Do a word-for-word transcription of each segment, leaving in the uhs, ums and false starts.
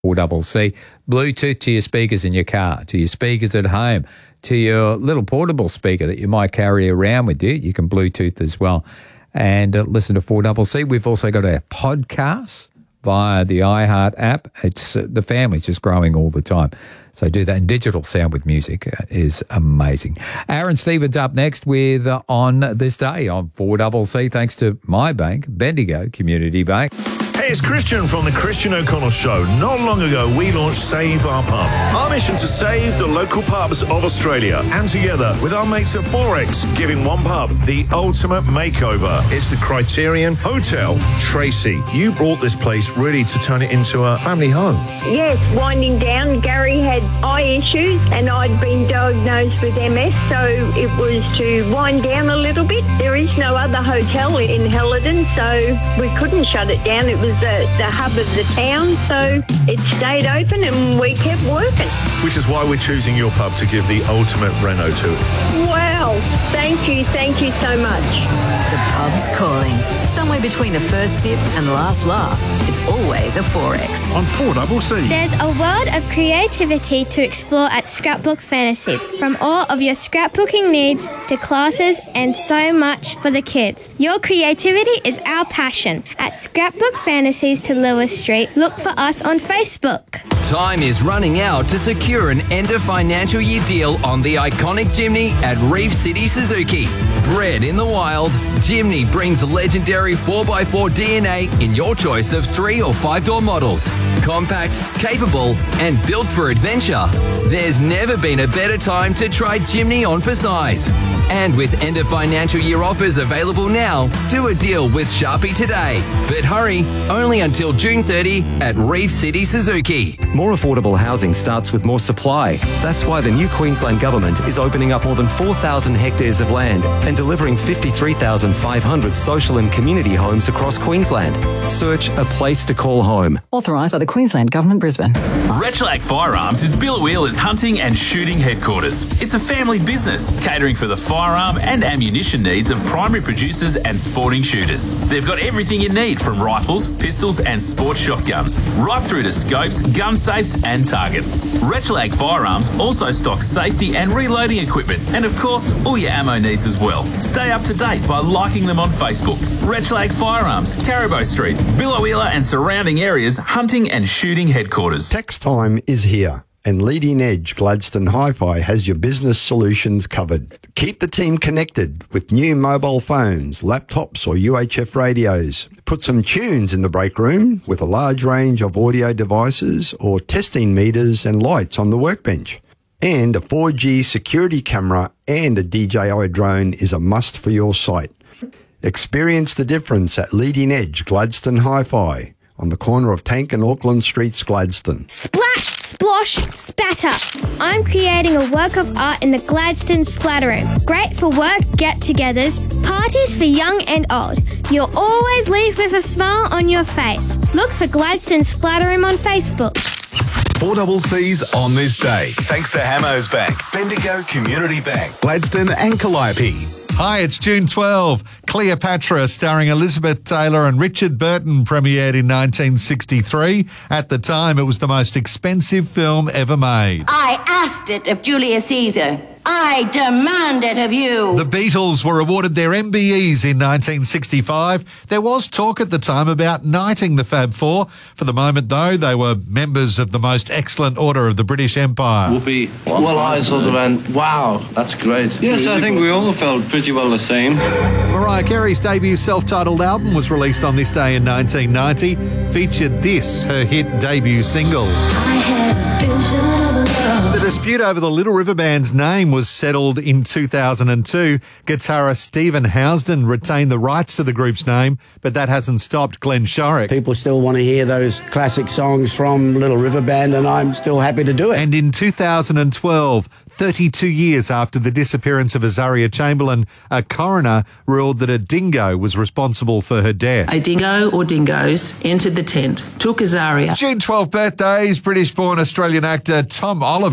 four C C. Bluetooth to your speakers in your car, to your speakers at home, to your little portable speaker that you might carry around with you. You can Bluetooth as well and uh, listen to four C C. We've also got our podcasts via the iHeart app. It's uh, the family's just growing all the time. So do that. And digital sound with music uh, is amazing. Aaron Stevens up next with uh, On This Day on four C C, thanks to my bank, Bendigo Community Bank. Hey, it's Christian from the Christian O'Connell Show. Not long ago, we launched Save Our Pub. Our mission to save the local pubs of Australia. And together with our mates at Forex, giving one pub the ultimate makeover. It's the Criterion Hotel. Tracy, you brought this place really to turn it into a family home. Yes, winding down. Gary had eye issues and I'd been diagnosed with M S, so it was to wind down a little bit. There is no other hotel in Helidon, so we couldn't shut it down. It was the, the hub of the town, so it stayed open and we kept working. Which is why we're choosing your pub to give the ultimate reno to it. Wow, thank you, thank you so much. The pub's calling. Somewhere between the first sip and the last laugh, it's always a Forex. On four C C. There's a world of creativity to explore at Scrapbook Fantasies. From all of your scrapbooking needs to classes and so much for the kids. Your creativity is our passion. At Scrapbook Fantasies to Lewis Street, look for us on Facebook. Time is running out to secure an end of financial year deal on the iconic Jimny at Reef City Suzuki. Bred in the wild, Jimny brings legendary four by four D N A in your choice of three or five door models. Compact, capable, and built for adventure. There's never been a better time to try Jimny on for size. And with end of financial year offers available now, do a deal with Sharpie today. But hurry, only until June thirtieth at Reef City Suzuki. More affordable housing starts with more supply. That's why the new Queensland Government is opening up more than four thousand hectares of land and delivering fifty-three thousand five hundred social and community homes across Queensland. Search a place to call home. Authorised by the Queensland Government, Brisbane. Retulac Firearms is Bill Wheeler's hunting and shooting headquarters. It's a family business catering for the firearm and ammunition needs of primary producers and sporting shooters. They've got everything you need from rifles, pistols and sports shotguns, right through to scopes, gun safes and targets. Retulac Firearms also stocks safety and reloading equipment and of course all your ammo needs as well. Stay up to date by liking them on Facebook. Retulac Firearms, Caribou Street, Billowheeler and surrounding areas hunting and shooting headquarters. Tax time is here. And Leading Edge Gladstone Hi-Fi has your business solutions covered. Keep the team connected with new mobile phones, laptops or U H F radios. Put some tunes in the break room with a large range of audio devices or testing meters and lights on the workbench. And a four G security camera and a D J I drone is a must for your site. Experience the difference at Leading Edge Gladstone Hi-Fi on the corner of Tank and Auckland Streets, Gladstone. Splash, splosh, spatter. I'm creating a work of art in the Gladstone Splatter Room. Great for work get-togethers, parties for young and old. You'll always leave with a smile on your face. Look for Gladstone Splatter Room on Facebook. four C C's On This Day. Thanks to Hamos Bank, Bendigo Community Bank, Gladstone and Calliope. Hi, it's June twelfth. Cleopatra, starring Elizabeth Taylor and Richard Burton, premiered in nineteen sixty-three. At the time, it was the most expensive film ever made. I asked it of Julius Caesar. I demand it of you. The Beatles were awarded their M B Es in nineteen sixty-five. There was talk at the time about knighting the Fab Four. For the moment, though, they were members of the most excellent order of the British Empire. Whoopi. Well, I sort of went, wow, that's great. Yes, I think we all felt pretty well the same. Mariah Carey's debut self-titled album was released on this day in nineteen ninety. Featured this, her hit debut single. I had a vision of love. The dispute over the Little River Band's name was settled in two thousand two. Guitarist Stephen Housden retained the rights to the group's name, but that hasn't stopped Glenn Shorrock. People still want to hear those classic songs from Little River Band, and I'm still happy to do it. And in two thousand twelve, thirty-two years after the disappearance of Azaria Chamberlain, a coroner ruled that a dingo was responsible for her death. A dingo or dingoes entered the tent, took Azaria. June twelfth birthdays, British-born Australian actor Tom Oliver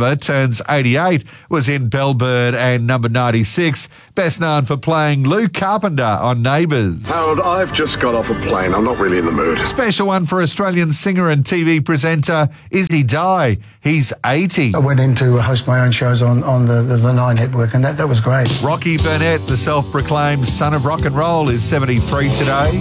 Silva turns eighty-eight, was in Bellbird and number ninety-six, best known for playing Lou Carpenter on Neighbours. Harold, I've just got off a plane. I'm not really in the mood. Special one for Australian singer and T V presenter Izzy Dye. He's eighty. I went in to host my own shows on, on the, the, the Nine Network, and that, that was great. Rocky Burnett, the self-proclaimed son of rock and roll, is seventy-three today.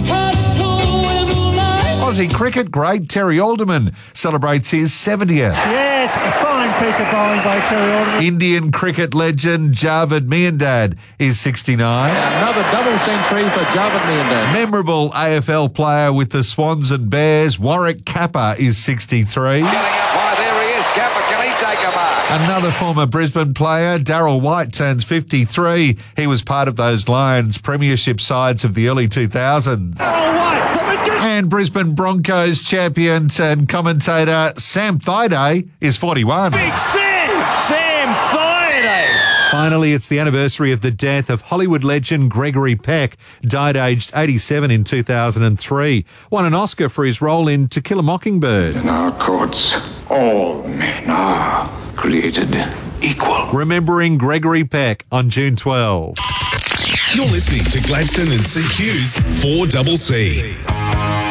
Aussie cricket great Terry Alderman celebrates his seventieth. Yes, a fine piece of bowling by Terry Alderman. Indian cricket legend Javed Miandad is sixty-nine. Another double century for Javed Miandad. Memorable A F L player with the Swans and Bears, Warwick Kappa, is sixty-three. Getting up high, there he is, Kappa, can he take a mark? Another former Brisbane player, Darryl White, turns fifty-three. He was part of those Lions premiership sides of the early two thousands. Oh, White, the magician. And Brisbane Broncos champion and commentator Sam Thaiday is forty-one. Big Sam! Sam Thaiday! Finally, it's the anniversary of the death of Hollywood legend Gregory Peck, died aged eighty-seven in two thousand three. Won an Oscar for his role in To Kill a Mockingbird. In our courts, all men are created equal. Remembering Gregory Peck on June twelfth. You're listening to Gladstone and C Q's four C C.